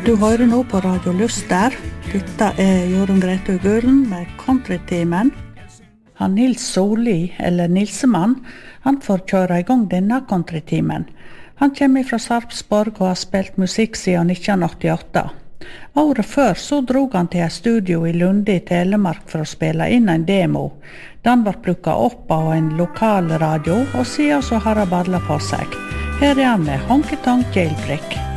Du hører nå på Radio Luster. Dette Jorunn Grete Gulen med Countrytimen. Han Nils Solli, eller Nilsemann, han får kjøre I gang denne countrytimen. Han kommer fra Sarpsborg og har spilt musikk siden 1988. Året før så drog han til et studio I Lunde I Telemark for å spille inn en demo. Den var plukket opp av en lokal radio, og siden så har han badlet på seg. Her han med Honky Tonk Jailbreak.